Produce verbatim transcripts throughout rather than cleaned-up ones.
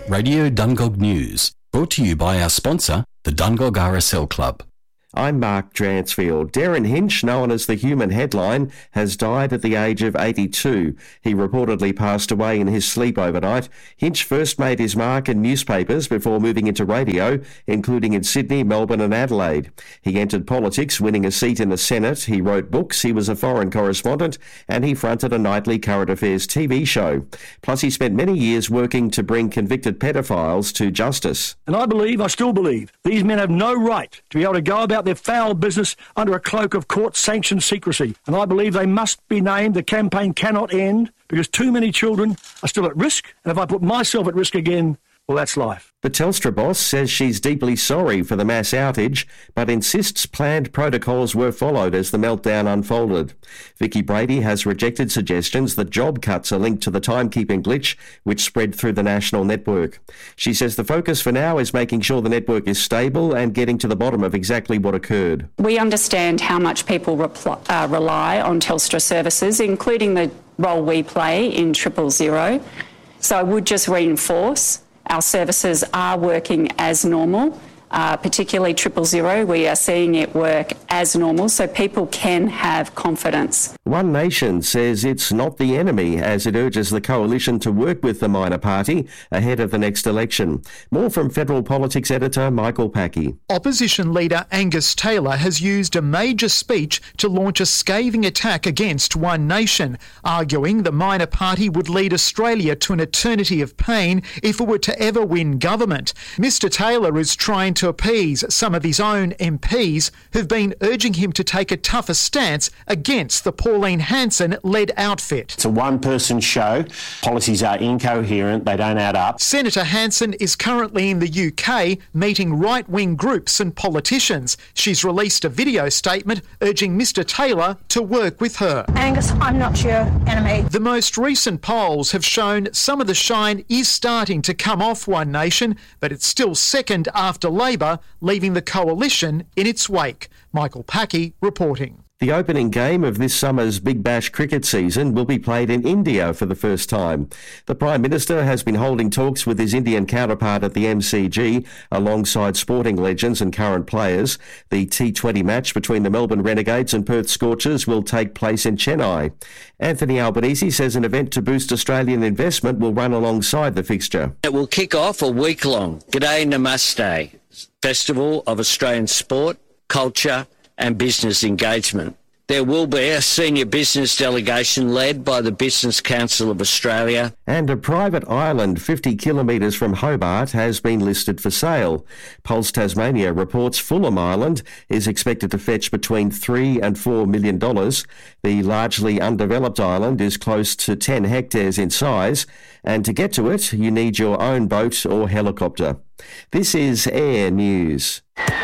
Radio Dungog News, brought to you by our sponsor, the Dungog R S L Club. I'm Mark Dransfield. Darren Hinch, known as the Human Headline, has died at the age of eighty-two. He reportedly passed away in his sleep overnight. Hinch first made his mark in newspapers before moving into radio, including in Sydney, Melbourne and Adelaide. He entered politics, winning a seat in the Senate. He wrote books, he was a foreign correspondent, and he fronted a nightly current affairs T V show. Plus, he spent many years working to bring convicted pedophiles to justice. And I believe, I still believe, these men have no right to be able to go about their foul business under a cloak of court-sanctioned secrecy. And I believe they must be named. The campaign cannot end because too many children are still at risk. And if I put myself at risk again, well, that's life. The Telstra boss says she's deeply sorry for the mass outage, but insists planned protocols were followed as the meltdown unfolded. Vicky Brady has rejected suggestions that job cuts are linked to the timekeeping glitch, which spread through the national network. She says the focus for now is making sure the network is stable and getting to the bottom of exactly what occurred. We understand how much people repl- uh, rely on Telstra services, including the role we play in triple zero. So I would just reinforce our services are working as normal, uh, particularly triple zero. We are seeing it work as normal, so people can have confidence. One Nation says it's not the enemy as it urges the coalition to work with the minor party ahead of the next election. More from Federal Politics editor Michael Packey. Opposition leader Angus Taylor has used a major speech to launch a scathing attack against One Nation, arguing the minor party would lead Australia to an eternity of pain if it were to ever win government. Mister Taylor is trying to appease some of his own M Ps who've been urging him to take a tougher stance against the Pauline Hanson-led outfit. It's a one-person show. Policies are incoherent. They don't add up. Senator Hanson is currently in the U K meeting right-wing groups and politicians. She's released a video statement urging Mister Taylor to work with her. Angus, I'm not your enemy. The most recent polls have shown some of the shine is starting to come off One Nation, but it's still second after Labor, leaving the coalition in its wake. Michael Packey reporting. The opening game of this summer's Big Bash cricket season will be played in India for the first time. The Prime Minister has been holding talks with his Indian counterpart at the M C G alongside sporting legends and current players. The T twenty match between the Melbourne Renegades and Perth Scorchers will take place in Chennai. Anthony Albanese says an event to boost Australian investment will run alongside the fixture. It will kick off a week-long G'day Namaste Festival of Australian sport, culture and business engagement. There will be a senior business delegation led by the Business Council of Australia. And a private island fifty kilometres from Hobart has been listed for sale. Pulse Tasmania reports Fulham Island is expected to fetch between three and four million dollars. The largely undeveloped island is close to ten hectares in size, and to get to it, you need your own boat or helicopter. This is Air News.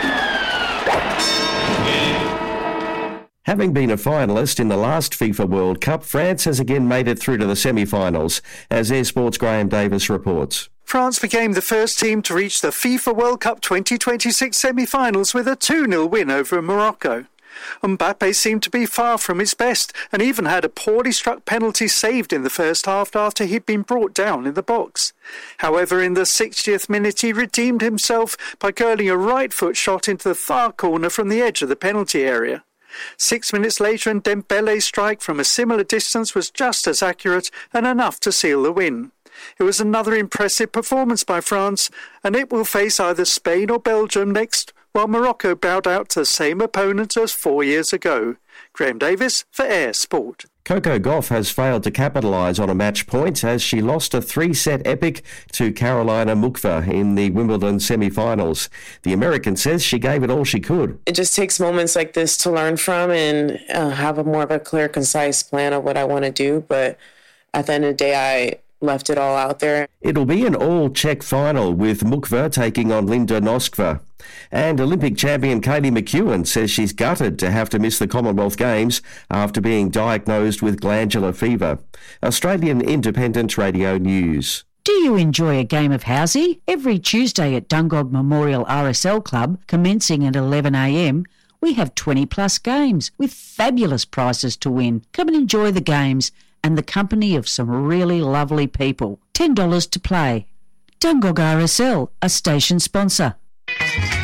Having been a finalist in the last FIFA World Cup, France has again made it through to the semi-finals, as Air Sports' Graham Davis reports. France became the first team to reach the FIFA World Cup twenty twenty-six semi-finals with a two nil win over Morocco. Mbappe seemed to be far from his best and even had a poorly struck penalty saved in the first half after he'd been brought down in the box. However, in the sixtieth minute he redeemed himself by curling a right foot shot into the far corner from the edge of the penalty area. Six minutes later, and Dembele's strike from a similar distance was just as accurate and enough to seal the win. It was another impressive performance by France, and it will face either Spain or Belgium next, while Morocco bowed out to the same opponent as four years ago. Graham Davis for Air Sport. Coco Gauff has failed to capitalise on a match point as she lost a three-set epic to Carolina Muchova in the Wimbledon semi-finals. The American says she gave it all she could. It just takes moments like this to learn from and uh, have a more of a clear, concise plan of what I want to do. But at the end of the day, I left it all out there. It'll be an all-Czech final with Muchova taking on Linda Noskva. And Olympic champion Kaylee McEwen says she's gutted to have to miss the Commonwealth Games after being diagnosed with glandular fever. Australian Independent Radio News. Do you enjoy a game of housey? Every Tuesday at Dungog Memorial R S L Club, commencing at eleven a m, we have twenty plus games with fabulous prizes to win. Come and enjoy the games and the company of some really lovely people. ten dollars to play. Dungog R S L, a station sponsor.